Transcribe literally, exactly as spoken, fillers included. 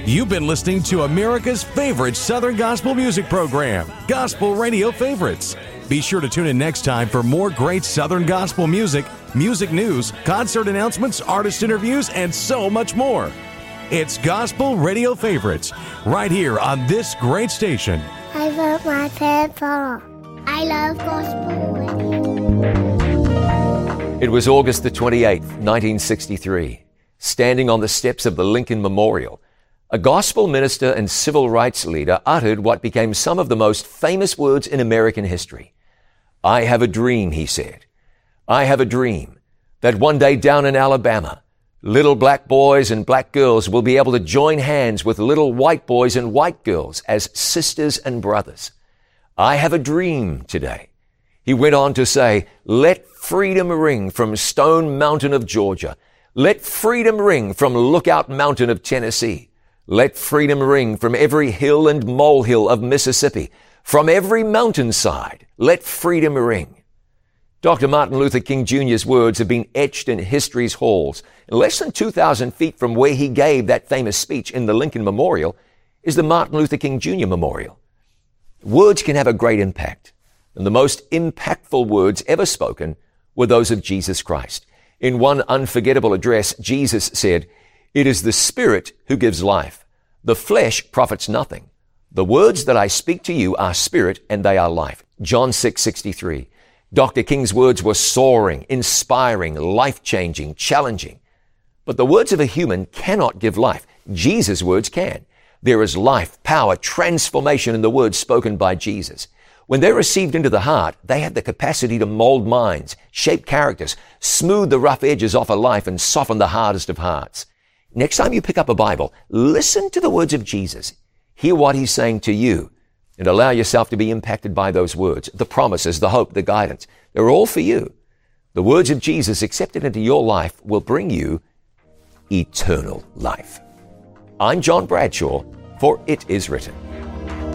You've been listening to America's favorite Southern gospel music program, Gospel Radio Favorites. Be sure to tune in next time for more great Southern gospel music, music news, concert announcements, artist interviews, and so much more. It's Gospel Radio Favorites, right here on this great station. I love my papa. I love gospel radio. It was August the twenty-eighth, nineteen sixty-three. Standing on the steps of the Lincoln Memorial, a gospel minister and civil rights leader uttered what became some of the most famous words in American history. I have a dream, he said. I have a dream that one day down in Alabama, little black boys and black girls will be able to join hands with little white boys and white girls as sisters and brothers. I have a dream today. He went on to say, let freedom ring from Stone Mountain of Georgia. Let freedom ring from Lookout Mountain of Tennessee. Let freedom ring from every hill and molehill of Mississippi. From every mountainside, let freedom ring. Doctor Martin Luther King Junior's words have been etched in history's halls. Less than two thousand feet from where he gave that famous speech in the Lincoln Memorial is the Martin Luther King Junior Memorial. Words can have a great impact, and the most impactful words ever spoken were those of Jesus Christ. In one unforgettable address, Jesus said, it is the Spirit who gives life. The flesh profits nothing. The words that I speak to you are spirit and they are life. John six sixty-three. Doctor King's words were soaring, inspiring, life-changing, challenging. But the words of a human cannot give life. Jesus' words can. There is life, power, transformation in the words spoken by Jesus. When they're received into the heart, they have the capacity to mold minds, shape characters, smooth the rough edges off a life, and soften the hardest of hearts. Next time you pick up a Bible, listen to the words of Jesus. Hear what he's saying to you, and allow yourself to be impacted by those words. The promises, the hope, the guidance, they're all for you. The words of Jesus accepted into your life will bring you eternal life. I'm John Bradshaw, for It Is Written.